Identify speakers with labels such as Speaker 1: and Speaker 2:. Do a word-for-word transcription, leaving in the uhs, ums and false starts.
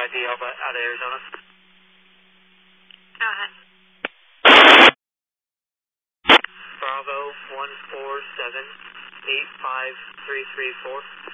Speaker 1: I D Alpha out of Arizona.
Speaker 2: Go ahead.
Speaker 1: Bravo one four seven eight five three three four.